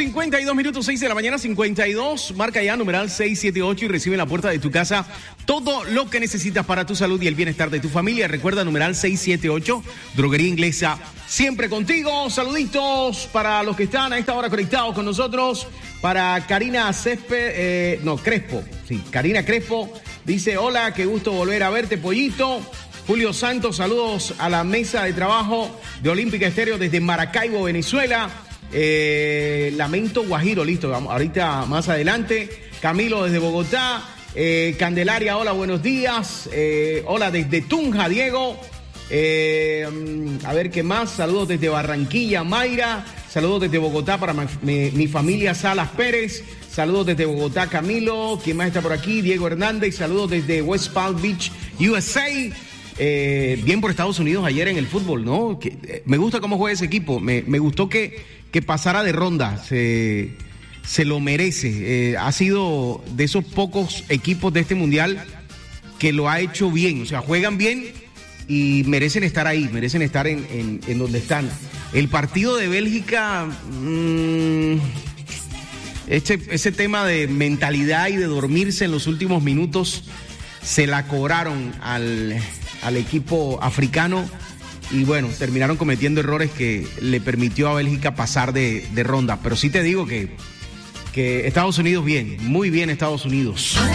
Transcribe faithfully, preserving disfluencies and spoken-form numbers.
cincuenta y dos minutos, seis de la mañana, cincuenta y dos. Marca ya numeral seiscientos setenta y ocho y recibe en la puerta de tu casa todo lo que necesitas para tu salud y el bienestar de tu familia. Recuerda numeral seiscientos setenta y ocho, Droguería Inglesa, siempre contigo. Saluditos para los que están a esta hora conectados con nosotros. Para Karina Césped, eh, no, Crespo, sí, Karina Crespo. Dice, hola, qué gusto volver a verte, pollito. Julio Santos, saludos a la mesa de trabajo de Olímpica Estéreo desde Maracaibo, Venezuela. Eh, Lamento Guajiro, listo, vamos, ahorita más adelante. Camilo desde Bogotá. Eh, Candelaria, hola, buenos días. Eh, hola desde Tunja, Diego. Eh, a ver qué más. Saludos desde Barranquilla, Mayra. Saludos desde Bogotá para mi, mi, mi familia Salas Pérez. Saludos desde Bogotá, Camilo. ¿Quién más está por aquí? Diego Hernández. Saludos desde West Palm Beach, U S A. Eh, bien por Estados Unidos ayer en el fútbol, ¿no? Que, eh, me gusta cómo juega ese equipo. Me, me gustó que, que pasara de ronda. Se, se lo merece. Eh, ha sido de esos pocos equipos de este mundial que lo ha hecho bien. O sea, juegan bien y merecen estar ahí, merecen estar en, en, en donde están. El partido de Bélgica, mmm, este, ese tema de mentalidad y de dormirse en los últimos minutos, se la cobraron al, al equipo africano y bueno, terminaron cometiendo errores que le permitió a Bélgica pasar de, de ronda. Pero sí te digo que, que Estados Unidos bien, muy bien Estados Unidos.